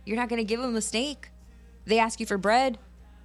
You're not going to give them a snake. They ask you for bread.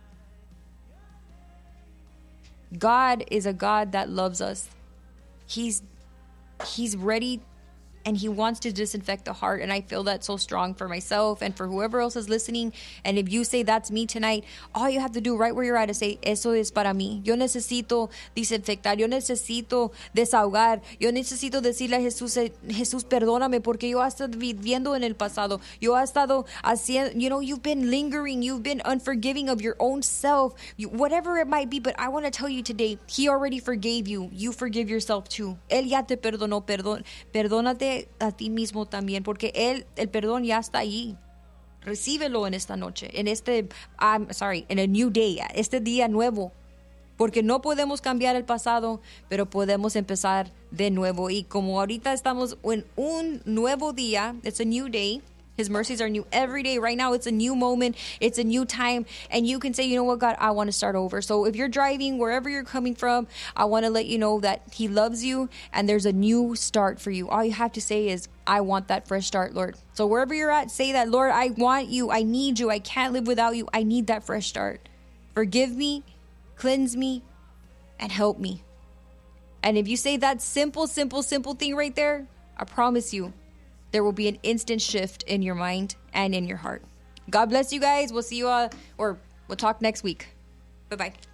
God is a God that loves us. He's ready, and he wants to disinfect the heart. And I feel that so strong for myself and for whoever else is listening. And if you say that's me tonight, all you have to do right where you're at is say, eso es para mí. Yo necesito desinfectar. Yo necesito desahogar. Yo necesito decirle a Jesús, Jesús, perdóname porque yo he estado viviendo en el pasado. Yo he estado haciendo, you've been lingering. You've been unforgiving of your own self. Whatever it might be. But I want to tell you today, he already forgave you. You forgive yourself too. Él ya te perdonó. Perdónate a ti mismo también, porque el perdón ya está ahí. Recíbelo en esta noche, en a new day, este día nuevo, porque no podemos cambiar el pasado, pero podemos empezar de nuevo. Y como ahorita estamos en un nuevo día, it's a new day. His mercies are new every day. Right now, it's a new moment. It's a new time. And you can say, you know what, God, I want to start over. So if you're driving, wherever you're coming from, I want to let you know that he loves you and there's a new start for you. All you have to say is, I want that fresh start, Lord. So wherever you're at, say that, Lord, I want you. I need you. I can't live without you. I need that fresh start. Forgive me, cleanse me, and help me. And if you say that simple thing right there, I promise you, there will be an instant shift in your mind and in your heart. God bless you guys. We'll see you all, or we'll talk next week. Bye-bye.